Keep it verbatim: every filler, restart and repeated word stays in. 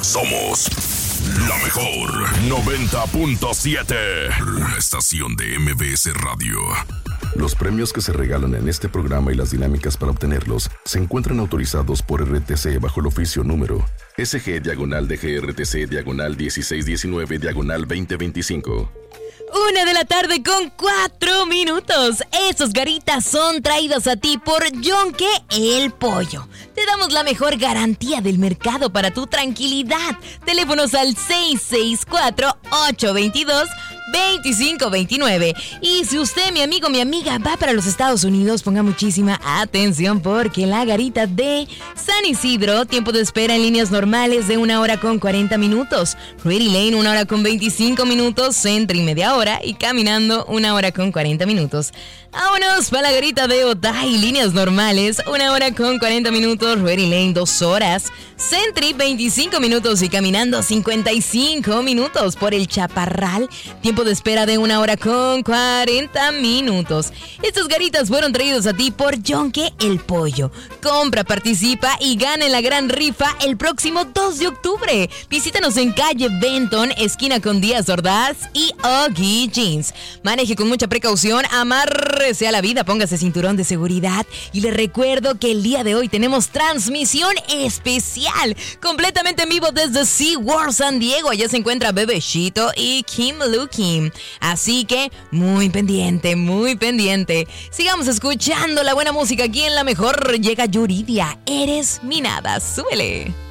Somos la mejor noventa punto siete. Una estación de M B S Radio. Los premios que se regalan en este programa y las dinámicas para obtenerlos se encuentran autorizados por R T C bajo el oficio número S G diagonal D G R T C diagonal dieciséis diecinueve diagonal veinte veinticinco. Una de la tarde con cuatro minutos. Estos garitas son traídos a ti por Yonke el Pollo. Te damos la mejor garantía del mercado para tu tranquilidad. Teléfonos al seis seis cuatro, ocho dos dos, dos cinco dos nueve. Y si usted, mi amigo, mi amiga, va para los Estados Unidos, ponga muchísima atención porque la garita de San Isidro, tiempo de espera en líneas normales de una hora con cuarenta minutos. Ready Lane, una hora con veinticinco minutos. Sentry, media hora. Y caminando, una hora con cuarenta minutos. Vámonos para la garita de Otay, líneas normales, una hora con cuarenta minutos. Ready Lane, dos horas. Sentry, veinticinco minutos. Y caminando, cincuenta y cinco minutos. Por el Chaparral, tiempo de espera de una hora con cuarenta minutos. Estas garitas fueron traídos a ti por Yonke el Pollo. Compra, participa y gana en la gran rifa el próximo dos de octubre. Visítanos en calle Benton, esquina con Díaz Ordaz y Oggy Jeans. Maneje con mucha precaución, amárrese a la vida, póngase cinturón de seguridad. Y les recuerdo que el día de hoy tenemos transmisión especial, completamente en vivo desde SeaWorld San Diego. Allá se encuentra Bebecito y Kim Lu Kim. Así que muy pendiente, muy pendiente. Sigamos escuchando la buena música aquí en La Mejor. Llega Yuridia, Eres mi nada. Súbele.